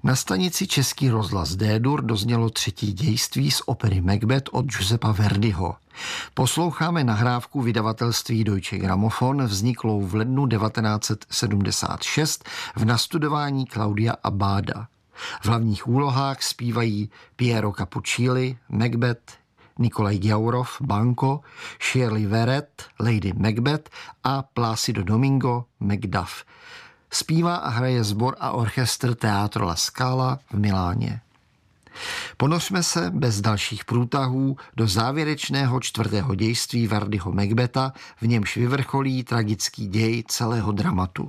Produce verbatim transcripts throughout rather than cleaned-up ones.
Na stanici Český rozhlas D-dur doznělo třetí dějství z opery Macbeth od Giuseppa Verdiho. Posloucháme nahrávku vydavatelství Deutsche Grammophon vzniklou v lednu devatenáct set sedmdesát šest v nastudování Claudia Abbada. V hlavních úlohách zpívají Piero Capuccilli, Macbeth, Nikolaj Gyaurov, Banco, Shirley Verrett, Lady Macbeth a Plácido Domingo, Macduff. Zpívá a hraje sbor a orchestr Teatro La Scala v Miláně. Ponořme se bez dalších průtahů do závěrečného čtvrtého dějství Verdiho Macbetha, v němž vyvrcholí tragický děj celého dramatu.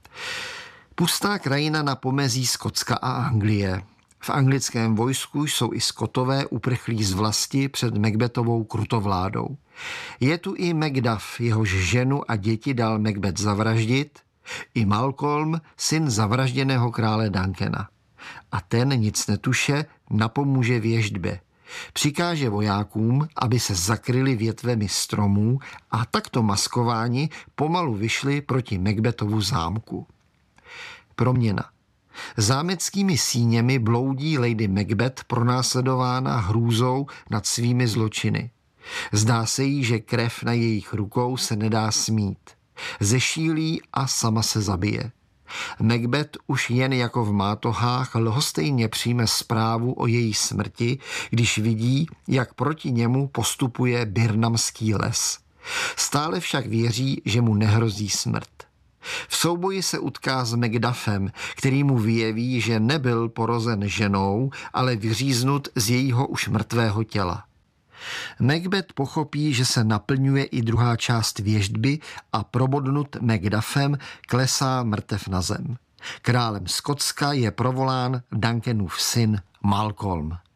Pustá krajina na pomezí Skotska a Anglie. V anglickém vojsku jsou i Skotové uprchlí z vlasti před Macbethovou krutovládou. Je tu i Macduff, jehož ženu a děti dal Macbeth zavraždit, i Malcolm, syn zavražděného krále Duncana. A ten, nic netuše, napomůže věštbě. Přikáže vojákům, aby se zakryli větvemi stromů a takto maskováni pomalu vyšli proti Macbethovu zámku. Proměna. Zámeckými síněmi bloudí Lady Macbeth pronásledována hrůzou nad svými zločiny. Zdá se jí, že krev na jejich rukou se nedá smít. Zešílí a sama se zabije. Macbeth už jen jako v mátohách lhostejně přijme zprávu o její smrti, když vidí, jak proti němu postupuje birnamský les. Stále však věří, že mu nehrozí smrt. V souboji se utká s Macduffem, který mu vyjeví, že nebyl porozen ženou, ale vyříznut z jejího už mrtvého těla. Macbeth pochopí, že se naplňuje i druhá část věštby a probodnut Macduffem klesá mrtev na zem. Králem Skotska je provolán Duncanův syn Malcolm.